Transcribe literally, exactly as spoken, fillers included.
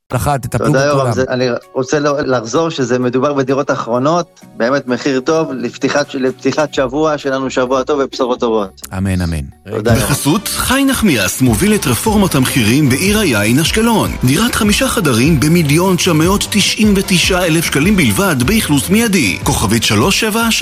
אחת, תטפלו תודה יורם, בכולם. אני רוצה לחזור שזה מדובר בדירות אחרונות, באמת מחיר טוב, לפתיחת, לפתיחת שבוע, שלנו שבוע טוב ובשורות טובות. אמן, אמן. תודה יורם. בחסות, חי נחמיאס מוביל את רפורמת המחירים בעיר היין אשקלון. דירת חמישה חדרים במיליון תשע מאות תשעים ותשעה אלף שקלים בלבד, באכלוס מיידי. כוכבית שלוש שבע